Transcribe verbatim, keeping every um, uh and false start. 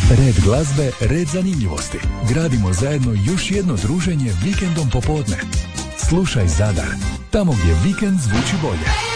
Red glazbe, red zanimljivosti. Gradimo zajedno još jedno druženje vikendom popodne. Slušaj Zadar, tamo gdje vikend zvuči bolje.